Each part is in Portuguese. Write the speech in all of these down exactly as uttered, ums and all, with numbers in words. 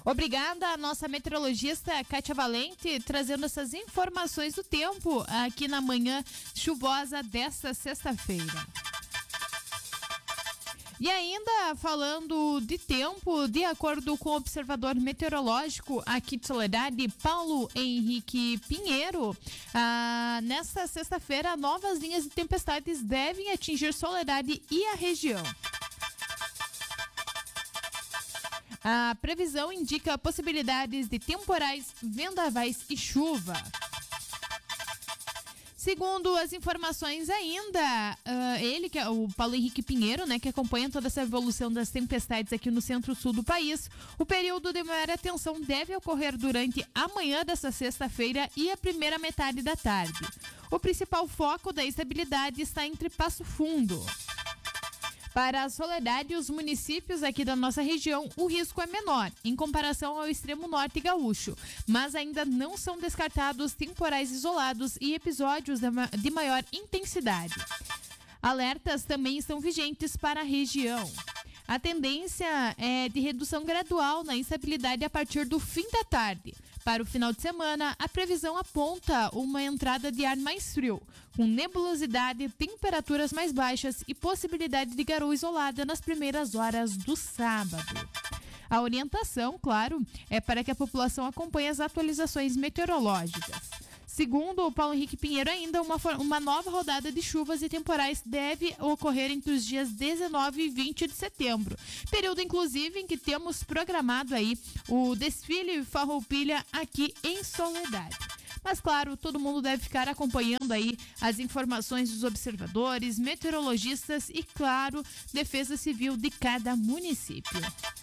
Obrigada a nossa meteorologista Kátia Valente, trazendo essas informações do tempo aqui na manhã chuvosa desta sexta-feira. E ainda falando de tempo, de acordo com o observador meteorológico aqui de Soledade, Paulo Henrique Pinheiro, ah, nesta sexta-feira novas linhas de tempestades devem atingir Soledade e a região. A previsão indica possibilidades de temporais, vendavais e chuva. Segundo as informações ainda, uh, ele, que é o Paulo Henrique Pinheiro, né, que acompanha toda essa evolução das tempestades aqui no centro-sul do país, o período de maior atenção deve ocorrer durante a manhã dessa sexta-feira e a primeira metade da tarde. O principal foco da instabilidade está entre Passo Fundo. Para a Soledade e os municípios aqui da nossa região, o risco é menor, em comparação ao extremo norte gaúcho, mas ainda não são descartados temporais isolados e episódios de maior intensidade. Alertas também estão vigentes para a região. A tendência é de redução gradual na instabilidade a partir do fim da tarde. Para o final de semana, a previsão aponta uma entrada de ar mais frio, com nebulosidade, temperaturas mais baixas e possibilidade de garoa isolada nas primeiras horas do sábado. A orientação, claro, é para que a população acompanhe as atualizações meteorológicas. Segundo o Paulo Henrique Pinheiro, ainda uma, uma nova rodada de chuvas e temporais deve ocorrer entre os dias dezenove e vinte de setembro. Período, inclusive, em que temos programado aí o desfile Farroupilha aqui em Soledade. Mas, claro, todo mundo deve ficar acompanhando aí as informações dos observadores, meteorologistas e, claro, Defesa Civil de cada município.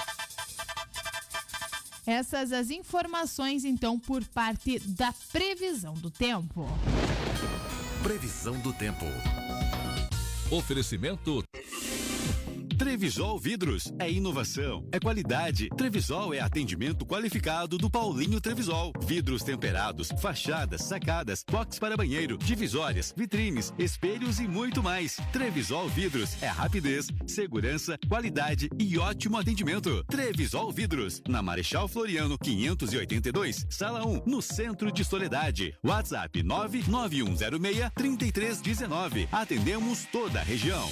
Essas as informações, então, por parte da previsão do tempo. Previsão do tempo. Oferecimento Trevisol Vidros é inovação, é qualidade. Trevisol é atendimento qualificado do Paulinho Trevisol. Vidros temperados, fachadas, sacadas, box para banheiro, divisórias, vitrines, espelhos e muito mais. Trevisol Vidros é rapidez, segurança, qualidade e ótimo atendimento. Trevisol Vidros, na Marechal Floriano quinhentos e oitenta e dois, Sala um, no centro de Soledade. WhatsApp nove nove um zero seis, três três um nove. Atendemos toda a região.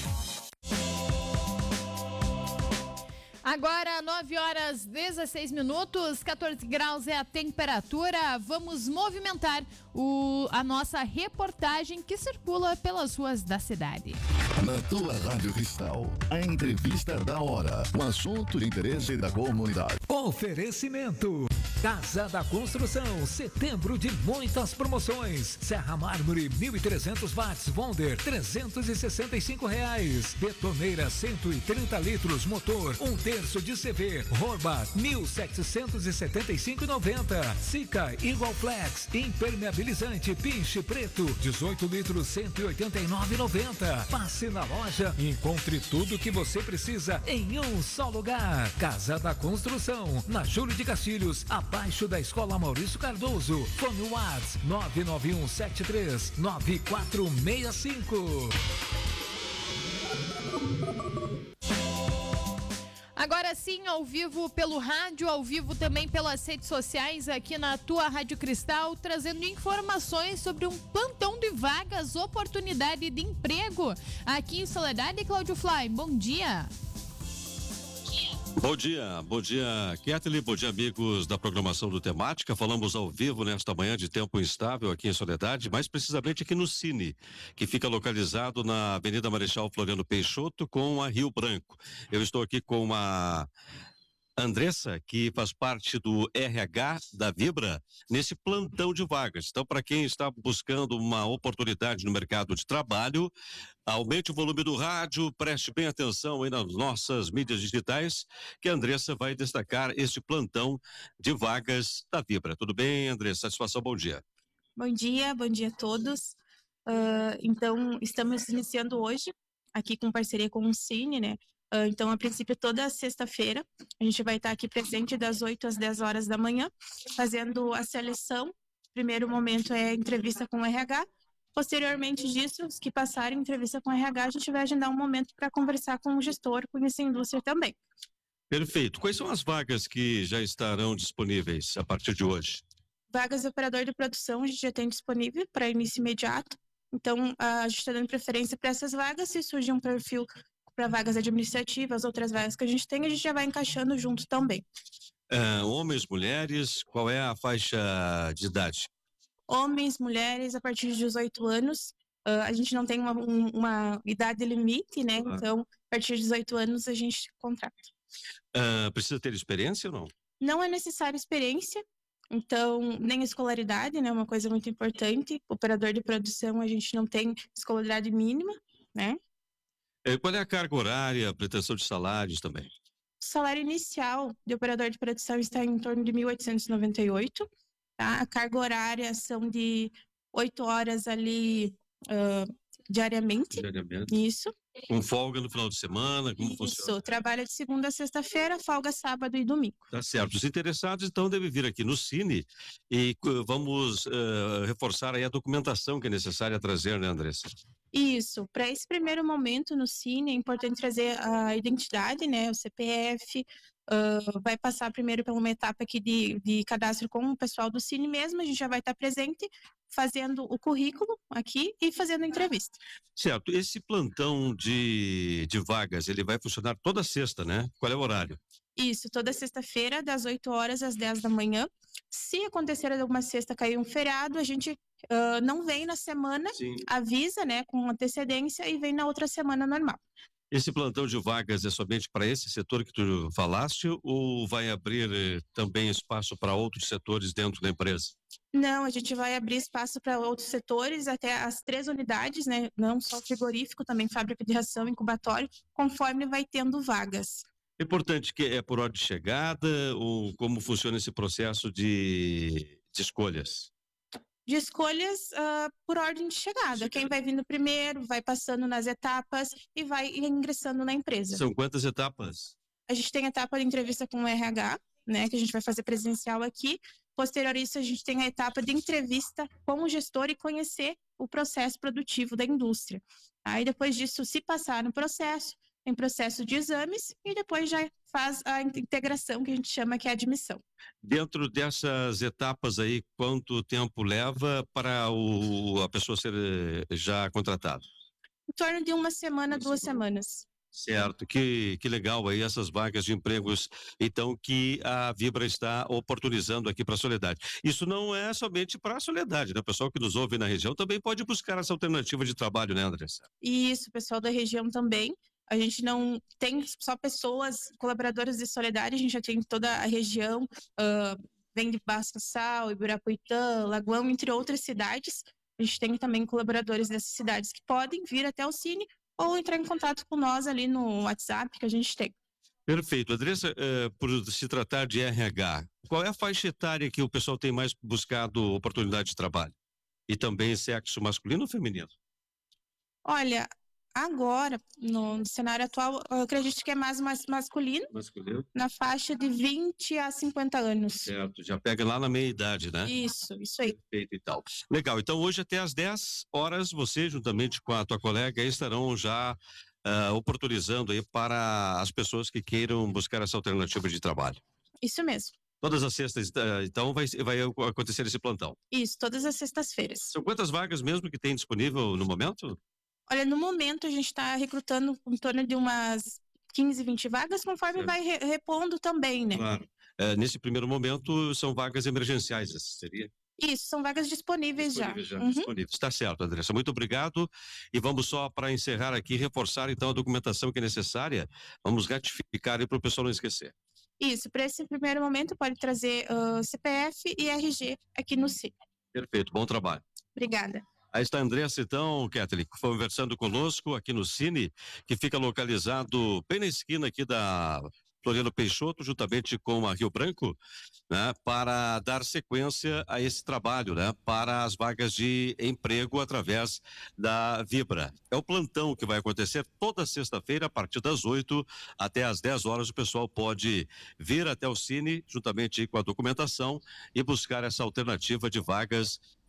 Agora, nove horas dezesseis minutos, catorze graus é a temperatura. Vamos movimentar o, a nossa reportagem que circula pelas ruas da cidade. Na tua Rádio Cristal, a entrevista da hora, o assunto de interesse da comunidade. Oferecimento Casa da Construção, setembro de muitas promoções. Serra Mármore mil e trezentos watts, Wonder trezentos e sessenta e cinco reais. Betoneira cento e trinta litros, motor um terço de C V, Horba mil setecentos e setenta e cinco e noventa. Sica Igual Flex, impermeabilizante Pinche Preto dezoito litros, cento e oitenta e nove e noventa. Passe na loja e encontre tudo que você precisa em um só lugar. Casa da Construção, na Júlio de Castilhos, abaixo da Escola Maurício Cardoso. Fone Whats nove nove um sete três nove quatro seis cinco. Agora sim, ao vivo pelo rádio, ao vivo também pelas redes sociais aqui na tua Rádio Cristal, trazendo informações sobre um plantão de vagas, oportunidade de emprego aqui em Soledade. Cláudio Fly, bom dia. Bom dia, bom dia, Kathleen, bom dia, amigos da programação do Temática. Falamos ao vivo nesta manhã de tempo instável aqui em Soledade, mais precisamente aqui no Cine, que fica localizado na Avenida Marechal Floriano Peixoto com a Rio Branco. Eu estou aqui com a Andressa, que faz parte do R H da Vibra, nesse plantão de vagas. Então, para quem está buscando uma oportunidade no mercado de trabalho, aumente o volume do rádio, preste bem atenção aí nas nossas mídias digitais, que a Andressa vai destacar este plantão de vagas da Vibra. Tudo bem, Andressa? Satisfação, bom dia. Bom dia, bom dia a todos. Uh, então, estamos iniciando hoje, aqui com parceria com o Cine, né? Uh, então, a princípio, toda sexta-feira, a gente vai estar aqui presente das oito às dez horas da manhã, fazendo a seleção. Primeiro momento é entrevista com o R H. Posteriormente disso, os que passarem entrevista com o R H, a gente vai agendar um momento para conversar com o gestor, conhecer a indústria também. Perfeito. Quais são as vagas que já estarão disponíveis a partir de hoje? Vagas de operador de produção a gente já tem disponível para início imediato. Então, a gente está dando preferência para essas vagas. Se surgir um perfil para vagas administrativas, outras vagas que a gente tem, a gente já vai encaixando junto também. Uh, homens, mulheres, qual é a faixa de idade? Homens, mulheres, a partir de dezoito anos. Uh, a gente não tem uma, um, uma idade limite, né? Ah. Então, a partir de dezoito anos, a gente contrata. Uh, precisa ter experiência ou não? Não é necessária experiência. Então, nem escolaridade, né? Uma coisa muito importante. Operador de produção, a gente não tem escolaridade mínima, né? Uh, qual é a carga horária, pretensão de salários também? O salário inicial de operador de produção está em torno de mil oitocentos e noventa e oito, tá? A carga horária são de oito horas ali uh, diariamente. Diariamente. Isso. Com folga no final de semana, como Isso, funciona? Isso, trabalha de segunda a sexta-feira, folga sábado e domingo. Tá certo. Os interessados, então, devem vir aqui no Cine e uh, vamos uh, reforçar aí a documentação que é necessária trazer, né, Andressa? Isso. Para esse primeiro momento no Cine, é importante trazer a identidade, né, o C P F, uh, vai passar primeiro por uma etapa aqui de, de cadastro com o pessoal do Cine mesmo, a gente já vai estar presente, fazendo o currículo aqui e fazendo a entrevista. Certo. Esse plantão de, de vagas, ele vai funcionar toda sexta, né? Qual é o horário? Isso, toda sexta-feira, das oito horas às dez da manhã. Se acontecer alguma sexta cair um feriado, a gente uh, não vem na semana, Sim. avisa, né, com antecedência e vem na outra semana normal. Esse plantão de vagas é somente para esse setor que tu falaste ou vai abrir eh, também espaço para outros setores dentro da empresa? Não, a gente vai abrir espaço para outros setores, até as três unidades, né? Não só frigorífico, também fábrica de ração, incubatório, conforme vai tendo vagas. Importante que é por ordem de chegada ou como funciona esse processo de, de escolhas? De escolhas uh, por ordem de chegada. Quem vai vindo primeiro, vai passando nas etapas e vai ingressando na empresa. São quantas etapas? A gente tem a etapa de entrevista com o R H, né, que a gente vai fazer presencial aqui. Posterior a isso, a gente tem a etapa de entrevista com o gestor e conhecer o processo produtivo da indústria. Aí, depois disso, se passar no processo, tem processo de exames e depois já faz a integração, que a gente chama que é a admissão. Dentro dessas etapas aí, quanto tempo leva para o, a pessoa ser já contratada? Em torno de uma semana, uma duas semana. semanas. Certo, que, que legal aí essas vagas de empregos, então, que a Vibra está oportunizando aqui para a Soledade. Isso não é somente para a Soledade, né? O pessoal que nos ouve na região também pode buscar essa alternativa de trabalho, né, Andressa? Isso, o pessoal da região também. A gente não tem só pessoas, colaboradoras de Soledade, a gente já tem toda a região, uh, vem de Baço-Sal, Ibirapuitã, Lagoão, entre outras cidades. A gente tem também colaboradores dessas cidades que podem vir até o Cine ou entrar em contato com nós ali no WhatsApp que a gente tem. Perfeito. Andressa, uh, por se tratar de R H, qual é a faixa etária que o pessoal tem mais buscado oportunidade de trabalho? E também sexo masculino ou feminino? Olha, agora, no cenário atual, eu acredito que é mais, mais masculino, masculino, na faixa de vinte a cinquenta anos. Certo, já pega lá na meia idade, né? Isso, isso aí. Perfeito e tal. Legal, então hoje até às dez horas, você, juntamente com a tua colega, estarão já uh, oportunizando aí para as pessoas que queiram buscar essa alternativa de trabalho. Isso mesmo. Todas as sextas, então, vai, vai acontecer esse plantão? Isso, todas as sextas-feiras. São quantas vagas mesmo que tem disponível no momento? Olha, no momento a gente está recrutando em torno de umas quinze, vinte vagas, conforme certo. vai re repondo também, né? Claro. É, nesse primeiro momento, são vagas emergenciais, seria? Isso, são vagas disponíveis, disponíveis já. já uhum. Disponíveis. Tá certo, Andressa. Muito obrigado. E vamos só para encerrar aqui, reforçar então a documentação que é necessária. Vamos ratificar aí para o pessoal não esquecer. Isso, para esse primeiro momento pode trazer uh, C P F e R G aqui no Cine. Perfeito, bom trabalho. Obrigada. Aí está a Andressa, então, Kathleen, conversando conosco aqui no Cine, que fica localizado bem na esquina aqui da Floriano Peixoto, juntamente com a Rio Branco, né, para dar sequência a esse trabalho, né, para as vagas de emprego através da Vibra. É o plantão que vai acontecer toda sexta-feira, a partir das oito até às dez horas. O pessoal pode vir até o Cine, juntamente com a documentação, e buscar essa alternativa de vagas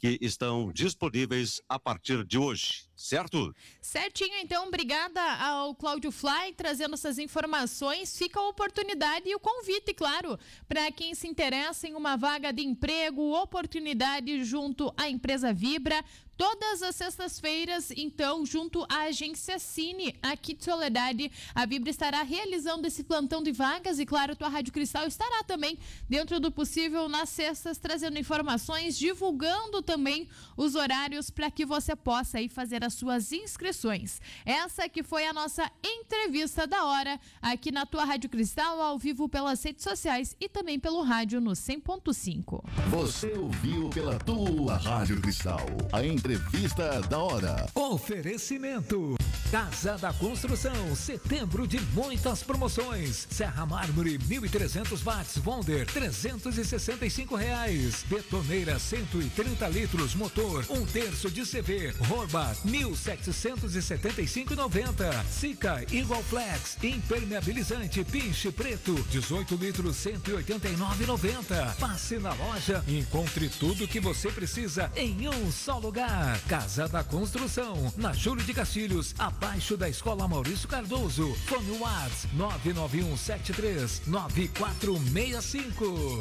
que estão disponíveis a partir de hoje, certo? Certinho, então, obrigada ao Cláudio Fly trazendo essas informações. Fica a oportunidade e o convite, claro, para quem se interessa em uma vaga de emprego, oportunidade junto à empresa Vibra. Todas as sextas-feiras, então, junto à agência Cine, aqui de Soledade, a Vibra estará realizando esse plantão de vagas e, claro, a tua Rádio Cristal estará também, dentro do possível, nas sextas, trazendo informações, divulgando também os horários para que você possa aí fazer as suas inscrições. Essa que foi a nossa entrevista da hora, aqui na tua Rádio Cristal, ao vivo pelas redes sociais e também pelo rádio no cem ponto cinco. Você ouviu pela tua Rádio Cristal a entrevista da hora. Oferecimento Casa da Construção, setembro de muitas promoções. Serra Mármore mil e trezentos watts, Wonder trezentos e sessenta e cinco reais. Betoneira cento e trinta litros, motor um terço de C V, Horba mil setecentos e setenta e cinco e noventa. Sica Igual Flex, impermeabilizante Pinche Preto, dezoito litros, cento e oitenta e nove e noventa. Passe na loja e encontre tudo que você precisa em um só lugar. Casa da Construção, na Júlio de Castilhos, abaixo da Escola Maurício Cardoso. Fone Whats nove nove um sete três nove quatro seis cinco.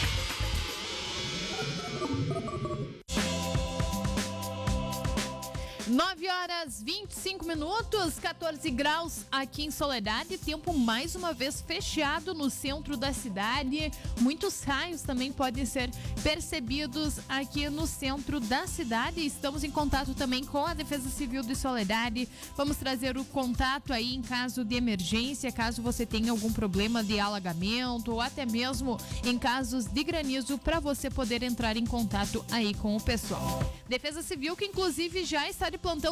nove horas vinte e cinco minutos, quatorze graus aqui em Soledade, tempo mais uma vez fechado no centro da cidade. Muitos raios também podem ser percebidos aqui no centro da cidade. Estamos em contato também com a Defesa Civil de Soledade. Vamos trazer o contato aí em caso de emergência, caso você tenha algum problema de alagamento ou até mesmo em casos de granizo, para você poder entrar em contato aí com o pessoal. Defesa Civil que inclusive já está de plantão